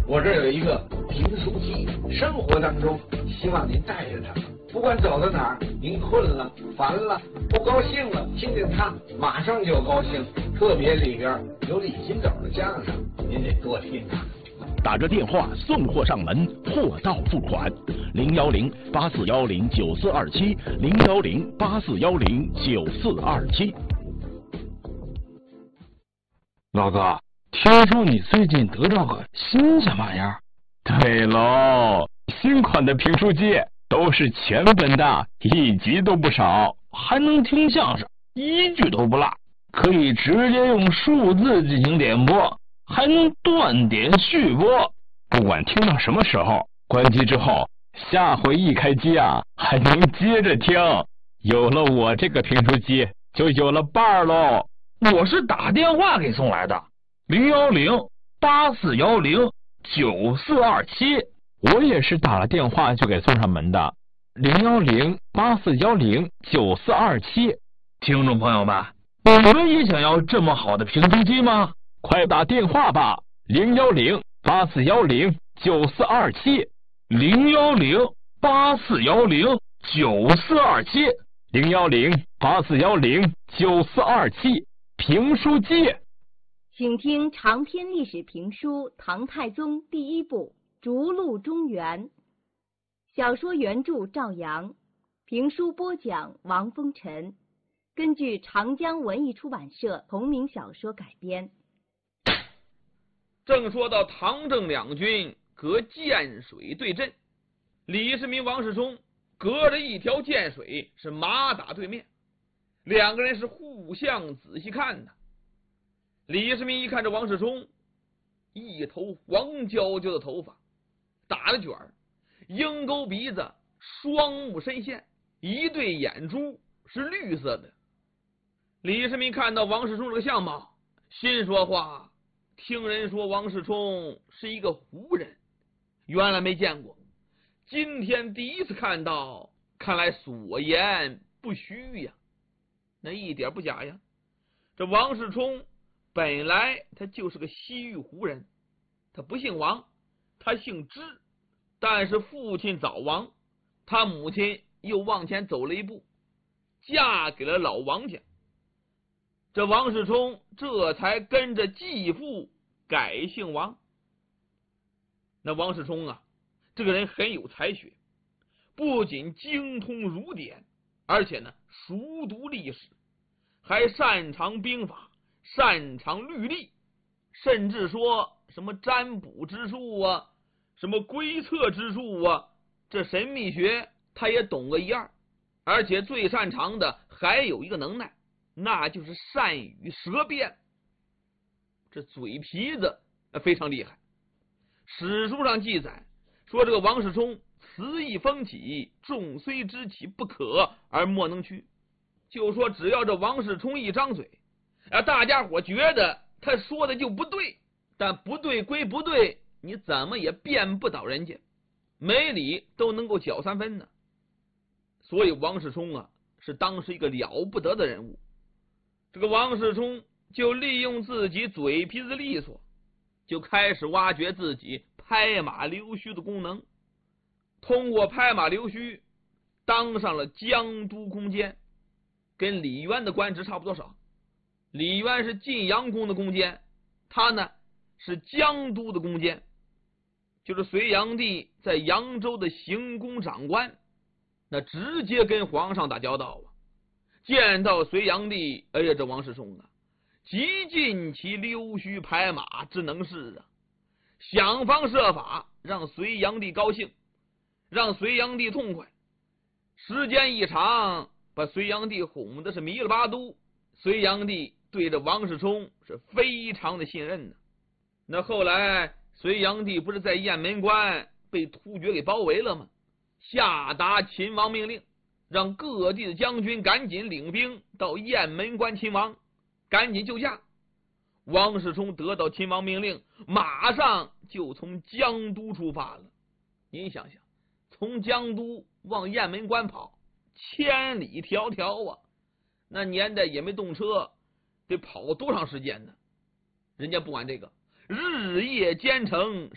我这儿有一个评书机，生活当中希望您带着它，不管走到哪儿，您困了、烦了、不高兴了，听见它马上就高兴。特别里边有李金斗的相声，您得多听啊。 打个电话送货上门，货到付款，010-8410-9427，010-8410-9427。 老哥，听说你最近得到个新什么玩意儿？ 对喽，新款的评书机都是全本的，一集都不少， 还能听相声，一句都不落，可以直接用数字进行点播，还能断点续播， 不管听到什么时候，关机之后，下回一开机啊，还能接着听。有了我这个评书机，就有了伴儿喽。 我是打电话给送来的，010-8410-9427。 我也是打了电话就给送上门的，010-8410-9427。 听众朋友们，你们也想要这么好的评书机吗？ 快打电话吧，010-8410-9427，010-8410-9427，评书机。 请听长篇历史评书《唐太宗》第一部《逐鹿中原》，小说原著赵阳，评书播讲王风尘，根据长江文艺出版社同名小说改编。 正说到唐郑两军隔涧水对阵，李世民、王世充隔着一条涧水是马打对面，两个人是互相仔细看的。李世民一看这王世充，一头黄焦焦的头发，打了卷儿，鹰钩鼻子，双目深陷，一对眼珠是绿色的。李世民看到王世充这个相貌，心说话，听人说王世充是一个胡人，原来没见过，今天第一次看到，看来所言不虚呀，那一点不假呀。这王世充本来他就是个西域胡人，他不姓王，他姓支，但是父亲早亡，他母亲又往前走了一步，嫁给了老王家，这王世充这才跟着继父改姓王。那王世充啊，这个人很有才学，不仅精通儒典，而且呢熟读历史，还擅长兵法，擅长律历，甚至说什么占卜之术啊，什么归测之术啊，这神秘学他也懂个一二。而且最擅长的还有一个能耐，那就是善语舌辩，这嘴皮子非常厉害。史书上记载说，这个王世充词意风起，众虽知其不可而莫能屈。就说只要这王世充一张嘴，大家伙觉得他说的就不对，但不对归不对，你怎么也辩不倒人家，没理都能够搅三分呢。所以王世充啊，是当时一个了不得的人物。这个王世充就利用自己嘴皮子利索，就开始挖掘自己拍马溜须的功能，通过拍马溜须当上了江都空监，跟李渊的官职差不多少。李渊是晋阳宫的宫监，他呢是江都的宫监，就是隋炀帝在扬州的行宫长官，那直接跟皇上打交道啊。见到隋炀帝，哎呀，这王世充啊，极尽其溜须拍马之能事啊，想方设法让隋炀帝高兴，让隋炀帝痛快。时间一长，把隋炀帝哄的是迷了八都，隋炀帝对着王世充是非常的信任呢。那后来隋炀帝不是在雁门关被突厥给包围了吗？下达秦王命令，让各地的将军赶紧领兵到雁门关秦王，赶紧救驾。王世充得到秦王命令，马上就从江都出发了。您想想，从江都往雁门关跑，千里迢迢啊，那年代也没动车，得跑多长时间呢？人家不管这个，日夜兼程。